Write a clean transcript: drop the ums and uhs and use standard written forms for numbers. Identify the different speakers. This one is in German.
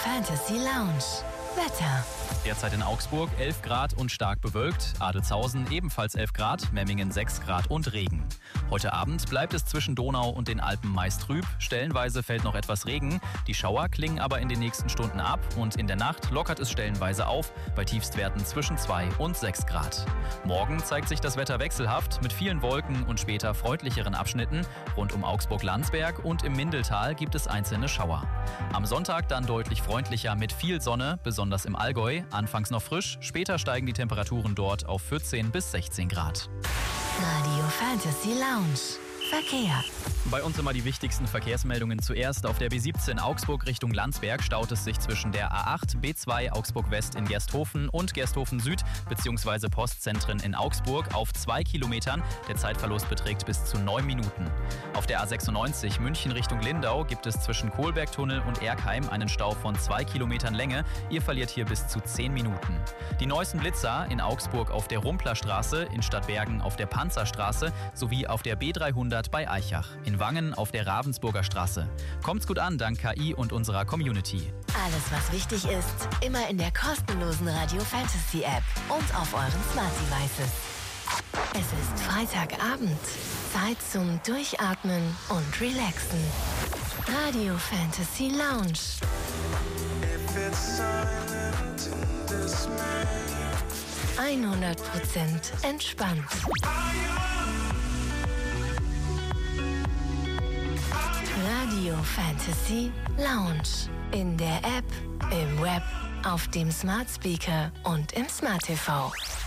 Speaker 1: Fantasy Lounge. Wetter.
Speaker 2: Derzeit in Augsburg 11 Grad und stark bewölkt, Adelzhausen ebenfalls 11 Grad, Memmingen 6 Grad und Regen. Heute Abend bleibt es zwischen Donau und den Alpen meist trüb, stellenweise fällt noch etwas Regen, die Schauer klingen aber in den nächsten Stunden ab und in der Nacht lockert es stellenweise auf, bei Tiefstwerten zwischen 2 und 6 Grad. Morgen zeigt sich das Wetter wechselhaft mit vielen Wolken und später freundlicheren Abschnitten. Rund um Augsburg-Landsberg und im Mindeltal gibt es einzelne Schauer. Am Sonntag dann deutlich freundlicher mit viel Sonne, besonders im Allgäu. Anfangs noch frisch, später steigen die Temperaturen dort auf 14 bis 16 Grad.
Speaker 1: Radio Fantasy Lounge. Verkehr.
Speaker 2: Bei uns immer die wichtigsten Verkehrsmeldungen zuerst. Auf der B17 Augsburg Richtung Landsberg staut es sich zwischen der A8, B2 Augsburg West in Gersthofen und Gersthofen Süd bzw. Postzentren in Augsburg auf 2 Kilometern. Der Zeitverlust beträgt bis zu 9 Minuten. Auf der A96 München Richtung Lindau gibt es zwischen Kohlbergtunnel und Erkheim einen Stau von 2 Kilometern Länge. Ihr verliert hier bis zu 10 Minuten. Die neuesten Blitzer in Augsburg auf der Rumplerstraße, in Stadtbergen auf der Panzerstraße sowie auf der B300 bei Eichach. In Wangen auf der Ravensburger Straße. Kommt's gut an, dank KI und unserer Community.
Speaker 1: Alles, was wichtig ist, immer in der kostenlosen Radio Fantasy App und auf euren Smart Devices. Es ist Freitagabend. Zeit zum Durchatmen und Relaxen. Radio Fantasy Lounge. 100% entspannt. Radio Fantasy Lounge. In der App, im Web, auf dem Smart Speaker und im Smart TV.